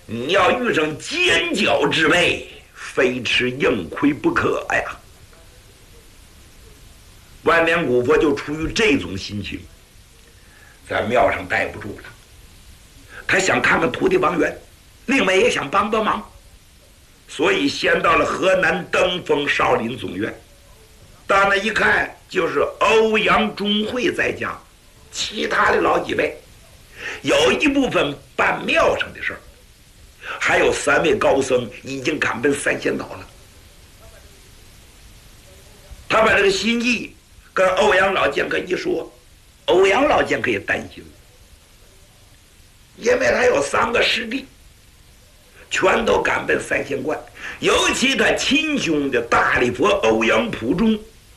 你要遇上奸狡之辈，非吃硬亏不可呀。万年古佛就出于这种心情，在庙上待不住了，他想看看徒弟王源，另外也想帮帮忙，所以先到了河南登封少林总院。到那一看，就是欧阳中会在家，其他的老几位，有一部分办庙上的事儿，还有3位高僧已经赶奔三仙岛了。他把这个心意跟欧阳老剑客一说，欧阳老剑客也担心，因为他有3个师弟，全都赶奔三仙观，尤其他亲兄的大力佛欧阳普忠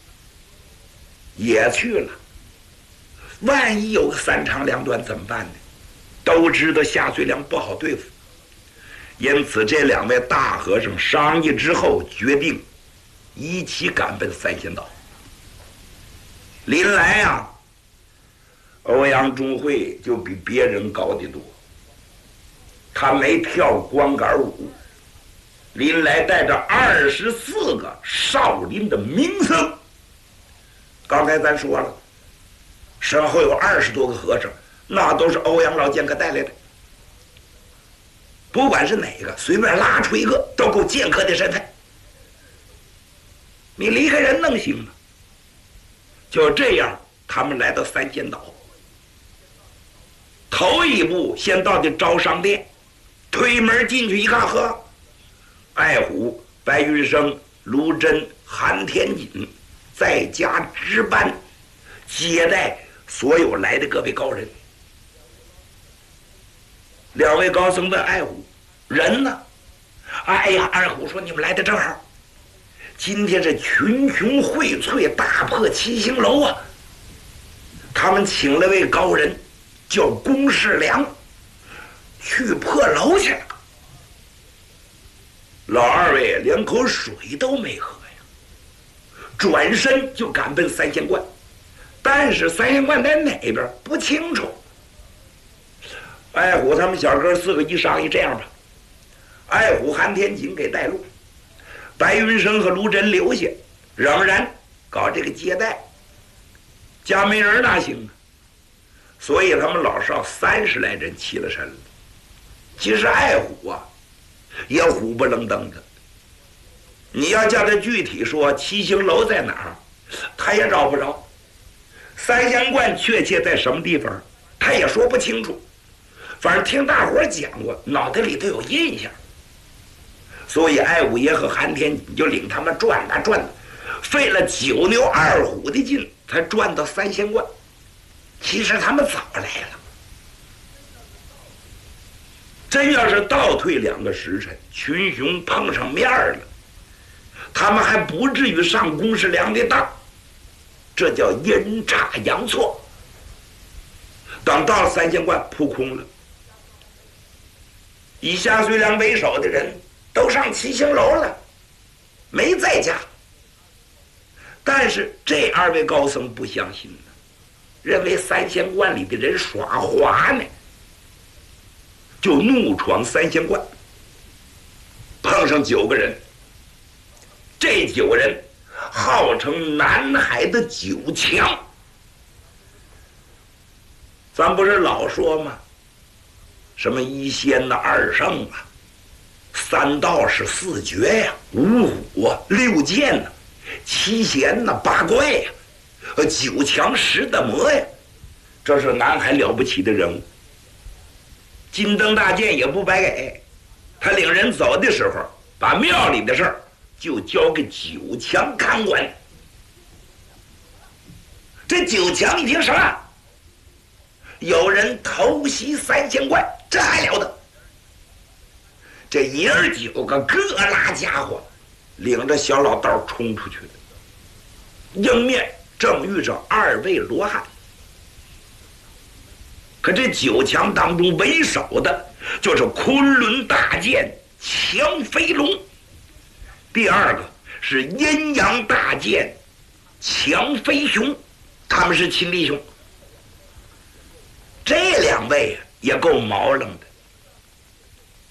也去了，万一有个3长2短怎么办呢？都知道夏遂良不好对付，因此这2位大和尚商议之后，决定一起赶奔三仙岛。临来啊，欧阳中会就比别人高得多，他没跳光杆舞，临来带着24个少林的名僧。刚才咱说了，身后有20多个和尚，那都是欧阳老剑客带来的。不管是哪个，随便拉出一个，都够剑客的身份。你离开人能行吗？就这样，他们来到三仙岛。头一步先到的招商店，推门进去一看，呵，艾虎、白云生、卢真、韩天锦在家值班，接待所有来的各位高人。2位高僧问艾虎：“人呢？”哎呀，二虎说：“你们来的正好，今天是群雄荟萃，大破七星楼啊！他们请了位高人，叫龚世良，去破楼去了。”老2位连口水都没喝呀，转身就赶奔三仙观，但是三仙观在哪边不清楚。艾虎他们小哥4个一商议，这样吧，艾虎、韩天锦给带路，白云生和卢真留下，仍然搞这个接待。家没人哪行啊？所以他们老少30来人起了身了。其实艾虎啊，也虎不愣登的。你要叫他具体说七星楼在哪儿，他也找不着。三仙观确切在什么地方，他也说不清楚。反正听大伙讲过，脑袋里头有印象。所以艾五爷和韩天锦就领他们转啊转，费了9牛2虎的劲，才转到三仙观。其实他们早来了。真要是倒退2个时辰，群雄碰上面了，他们还不至于上龚世良的当，这叫阴差阳错。等到了三仙观，扑空了。以夏遂良为首的人都上七星楼了，没在家。但是这2位高僧不相信呢，认为三仙观里的人耍滑呢，就怒闯三仙观。碰上9个人，这9个人号称南海的9强。咱不是老说吗？什么1仙呐、2圣啊、3道士、4绝呀、5虎啊、6剑呐、7贤呐、8怪呀、9强10大魔呀，这是南海了不起的人物。金灯大剑也不白给，他领人走的时候，把庙里的事儿就交给9强看管。这9强一听什么？有人偷袭三仙观，这还了得！这19个各拉家伙，领着小老道冲出去了。迎面正遇上2位罗汉。可这9强当中为首的就是昆仑大剑强飞龙，第2个是阴阳大剑强飞熊，他们是亲弟兄。这2位也够毛愣的。